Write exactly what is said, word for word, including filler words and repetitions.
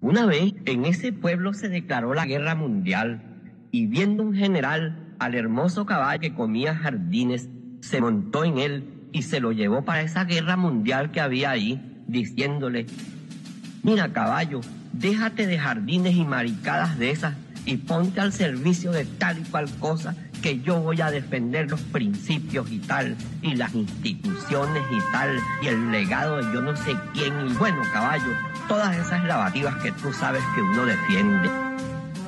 Una vez en ese pueblo se declaró la guerra mundial y viendo un general al hermoso caballo que comía jardines, se montó en él y se lo llevó para esa guerra mundial que había ahí, diciéndole: mira, caballo, déjate de jardines y maricadas de esas y ponte al servicio de tal y cual cosa, que yo voy a defender los principios y tal, y las instituciones y tal, y el legado de yo no sé quién, y bueno, caballo, todas esas lavativas que tú sabes que uno defiende.